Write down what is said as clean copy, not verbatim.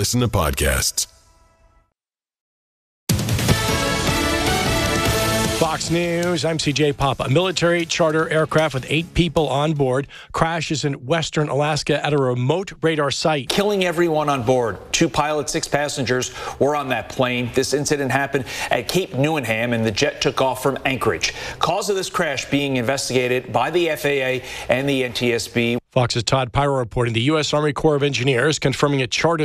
listen to podcasts. Fox News, I'm CJ Papa. A military charter aircraft with 8 people on board crashes in western Alaska at a remote radar site, killing everyone on board. 2 pilots, 6 passengers were on that plane. This incident happened at Cape Newenham, and the jet took off from Anchorage. Cause of this crash being investigated by the FAA and the NTSB. Fox's Todd Pyro reporting the U.S. Army Corps of Engineers confirming a charter